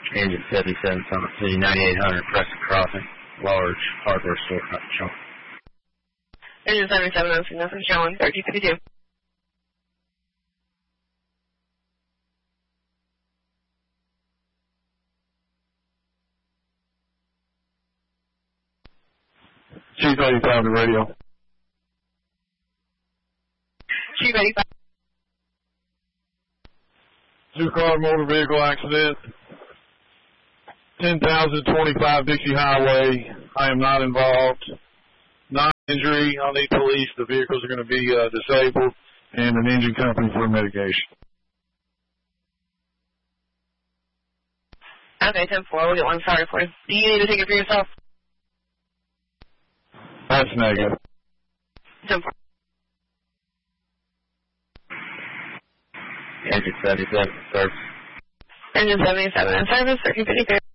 Engine 77, Summit City, 9800, Crescent Crossing, large hardware store shop. Engine 77, I'm seeing nothing showing, 1352. Chief 85 to radio. Chief 85. Two-car motor vehicle accident. 10,025 Dixie Highway. I am not involved. Not injury. I'll need police. The vehicles are going to be disabled and an engine company for mitigation. Okay, 10-4. We'll get one sorry for you. Do you need to take it for yourself? That's negative. 10-4. Engine 77, service. Engine 77 in service, 1353.